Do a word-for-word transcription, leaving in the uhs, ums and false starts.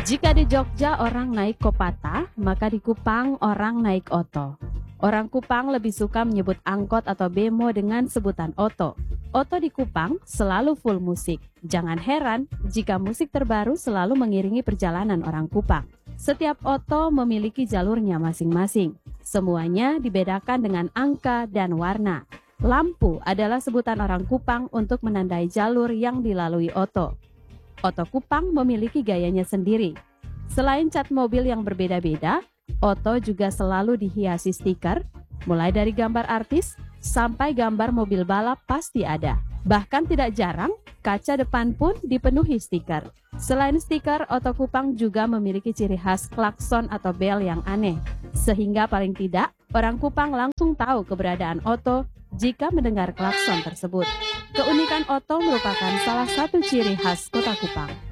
Jika di Jogja orang naik kopata, maka di Kupang orang naik oto. Orang Kupang lebih suka menyebut angkot atau bemo dengan sebutan oto. Oto di Kupang selalu full musik. Jangan heran jika musik terbaru selalu mengiringi perjalanan orang Kupang. Setiap oto memiliki jalurnya masing-masing. Semuanya dibedakan dengan angka dan warna. Lampu adalah sebutan orang Kupang untuk menandai jalur yang dilalui oto. Oto Kupang memiliki gayanya sendiri. Selain cat mobil yang berbeda-beda, oto juga selalu dihiasi stiker, mulai dari gambar artis sampai gambar mobil balap pasti ada. Bahkan tidak jarang, kaca depan pun dipenuhi stiker. Selain stiker, oto Kupang juga memiliki ciri khas klakson atau bel yang aneh. Sehingga paling tidak, orang Kupang langsung tahu keberadaan oto jika mendengar klakson tersebut. Keunikan oto merupakan salah satu ciri khas kota Kupang.